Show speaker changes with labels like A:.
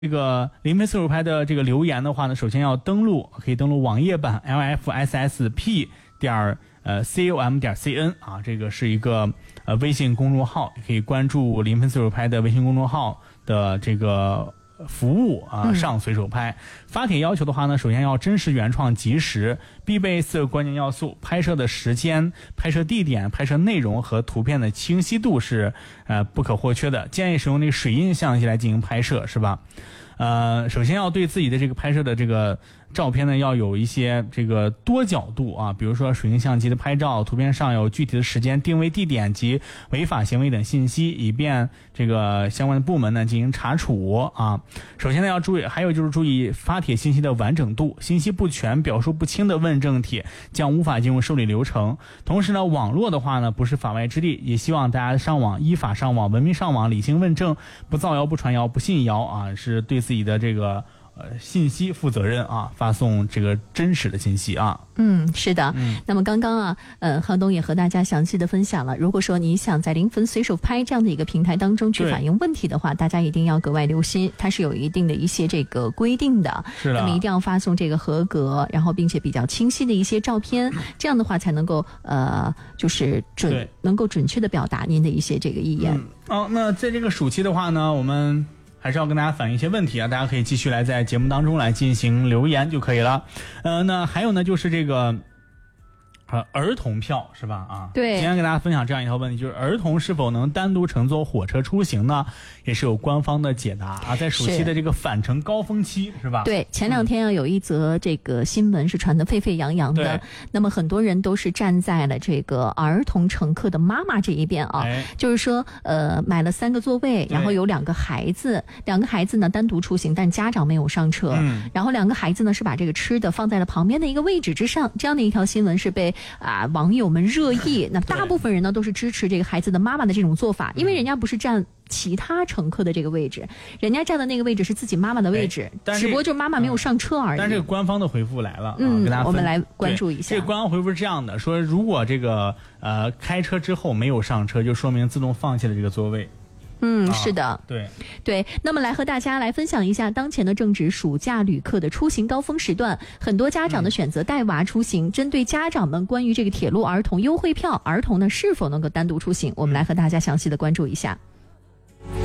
A: 这个临汾速手拍的这个留言的话呢，首先要可以登录网页版 lfssp.com.cn 啊，这个是一个微信公众号，可以关注临汾速手拍的微信公众号的这个服务啊，上随手拍。发帖要求的话呢，首先要真实原创及时，必备4个关键要素：拍摄的时间、拍摄地点、拍摄内容和图片的清晰度是不可或缺的。建议使用那个水印相机来进行拍摄，是吧？首先要对自己的这个拍摄的这个照片呢，要有一些这个多角度啊，比如说水印相机的拍照，图片上有具体的时间、定位地点及违法行为等信息，以便这个相关的部门呢进行查处啊。首先呢要注意，还有就是注意发帖信息的完整度，信息不全、表述不清的问政帖将无法进入受理流程。同时呢，网络的话呢不是法外之地，也希望大家上网依法上网、文明上网、理性问政，不造谣、不传谣、不信谣啊，是对自己的这个信息负责任啊，发送这个真实的信息啊。
B: 是的。那么刚刚啊，浩东也和大家详细的分享了，如果说你想在临汾随手拍这样的一个平台当中去反映问题的话，大家一定要格外留心，它是有一定的一些这个规定的。
A: 是的。
B: 那么一定要发送这个合格，然后并且比较清晰的一些照片，这样的话才能够就是能够准确的表达您的一些这个意愿。
A: 那在这个暑期的话呢，我们还是要跟大家反映一些问题啊，大家可以继续来在节目当中来进行留言就可以了。那还有呢，就是这个儿童票是吧？啊，
B: 对。
A: 今天给大家分享这样一条问题，就是儿童是否能单独乘坐火车出行呢？也是有官方的解答啊，在暑期的这个返程高峰期是吧？
B: 对，前2天有一则这个新闻是传得沸沸扬扬的，那么很多人都是站在了这个儿童乘客的妈妈这一边啊，就是说买了3个座位，然后有2个孩子呢单独出行，但家长没有上车，然后2个孩子呢是把这个吃的放在了旁边的一个位置之上，这样的一条新闻是被网友们热议。那大部分人呢都是支持这个孩子的妈妈的这种做法，因为人家不是占其他乘客的这个位置，人家站的那个位置是自己妈妈的位置，只不过就是妈妈没有上车而已。
A: 但是这个官方的回复来了，跟大家
B: 我们来关注一下。
A: 这个官方回复是这样的，说如果这个开车之后没有上车，就说明自动放弃了这个座位。
B: 是的，对。那么来和大家来分享一下，当前的正值暑假旅客的出行高峰时段，很多家长的选择带娃出行。针对家长们关于这个铁路儿童优惠票，儿童呢是否能够单独出行，我们来和大家详细的关注一下。